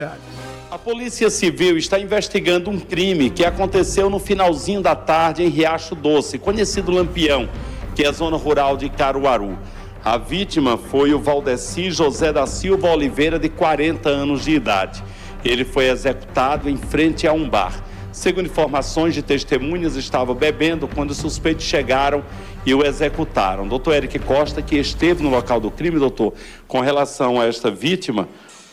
A Polícia Civil está investigando um crime que aconteceu no finalzinho da tarde em Riacho Doce, conhecido Lampião, que é a zona rural de Caruaru. A vítima foi o Valdeci José da Silva Oliveira, de 40 anos de idade. Ele foi executado em frente a um bar. Segundo informações de testemunhas, estava bebendo quando os suspeitos chegaram e o executaram. Doutor Eric Costa, que esteve no local do crime, doutor, com relação a esta vítima,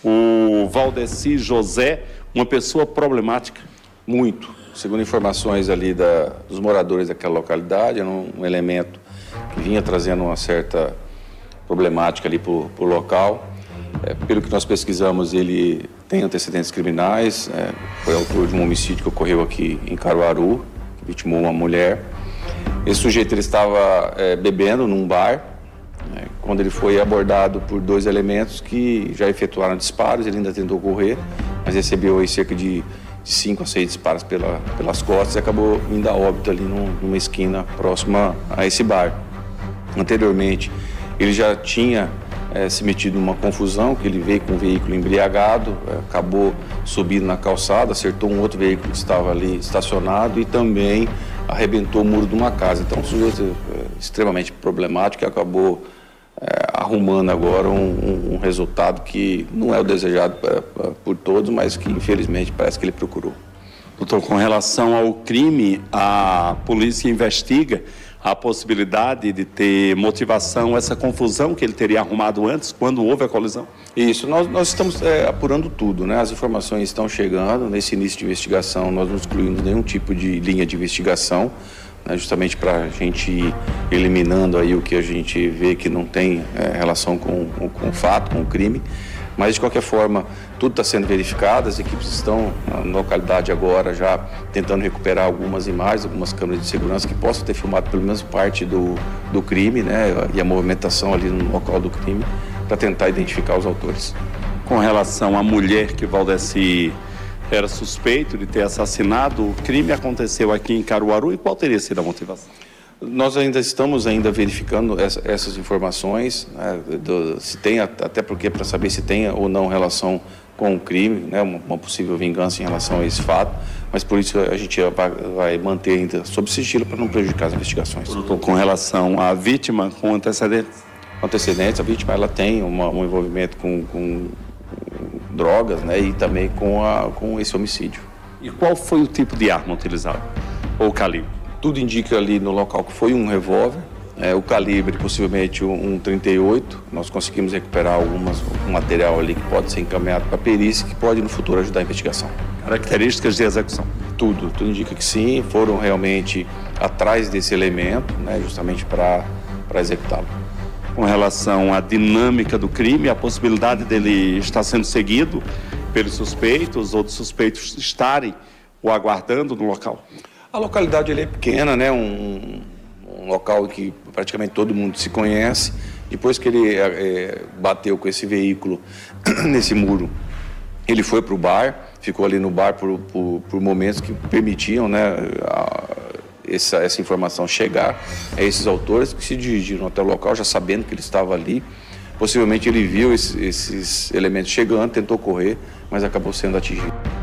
o Valdeci José, uma pessoa problemática? Muito. Segundo informações ali dos moradores daquela localidade, era um elemento que vinha trazendo uma certa problemática ali para o local. Pelo que nós pesquisamos, ele tem antecedentes criminais, foi autor de um homicídio que ocorreu aqui em Caruaru, que vitimou uma mulher. Esse sujeito ele estava bebendo num bar, quando ele foi abordado por dois elementos que já efetuaram disparos. Ele ainda tentou correr, mas recebeu aí cerca de 5 a 6 disparos pelas costas e acabou indo a óbito ali numa esquina próxima a esse bar. Anteriormente, ele já tinha se metido numa confusão, que ele veio com um veículo embriagado, acabou subindo na calçada, acertou um outro veículo que estava ali estacionado e também arrebentou o muro de uma casa. Então, um sujeito extremamente problemático, que acabou arrumando agora um resultado que não é o desejado por todos, mas que infelizmente parece que ele procurou. Doutor, com relação ao crime, a polícia investiga a possibilidade de ter motivação, essa confusão que ele teria arrumado antes, quando houve a colisão? Isso, nós estamos apurando tudo, né? As informações estão chegando. Nesse início de investigação, nós não excluímos nenhum tipo de linha de investigação, né? Justamente para a gente ir eliminando aí o que a gente vê que não tem relação com o fato, com o crime. Mas, de qualquer forma, tudo está sendo verificado. As equipes estão na localidade agora já tentando recuperar algumas imagens, algumas câmeras de segurança que possam ter filmado pelo menos parte do crime, né? E a movimentação ali no local do crime, para tentar identificar os autores. Com relação à mulher que Valdeci era suspeito de ter assassinado, o crime aconteceu aqui em Caruaru, e qual teria sido a motivação? Nós ainda estamos verificando essas informações, né, se tem, até porque para saber se tem ou não relação com o crime, né, uma possível vingança em relação a esse fato, mas por isso a gente vai manter ainda sob sigilo para não prejudicar as investigações. Doutor, com relação à vítima, com antecedentes? Antecedentes, a vítima ela tem um envolvimento com drogas, né, e também com esse homicídio. E qual foi o tipo de arma utilizado, ou calibre? Tudo indica ali no local que foi um revólver, o calibre possivelmente um 38. Nós conseguimos recuperar um material ali que pode ser encaminhado para a perícia, que pode no futuro ajudar a investigação. Características de execução? Tudo indica que sim, foram realmente atrás desse elemento, né, justamente para executá-lo. Com relação à dinâmica do crime, a possibilidade dele estar sendo seguido pelos suspeitos ou dos suspeitos estarem o aguardando no local? A localidade é pequena, né? Um local que praticamente todo mundo se conhece. Depois que ele bateu com esse veículo nesse muro, ele foi para o bar, ficou ali no bar por momentos que permitiam, né, essa informação chegar a esses autores, que se dirigiram até o local já sabendo que ele estava ali. Possivelmente ele viu esses elementos chegando, tentou correr, mas acabou sendo atingido.